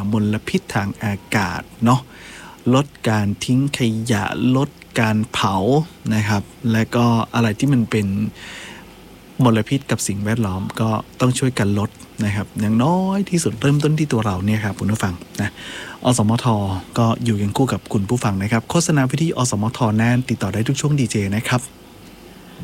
มลพิษทางอากาศเนาะลดการทิ้งขยะลดการเผานะครับและก็อะไรที่มันเป็นมลพิษกับสิ่งแวดล้อมก็ต้องช่วยกันลดนะครับอย่างน้อยที่สุดเริ่มต้นที่ตัวเราเนี่ยครับคุณผู้ฟังนะอสมทก็อยู่ยังคู่กับคุณผู้ฟังนะครับโฆษณาวิทยุอสมทแน่นติดต่อได้ทุกช่วงดีเจนะครับ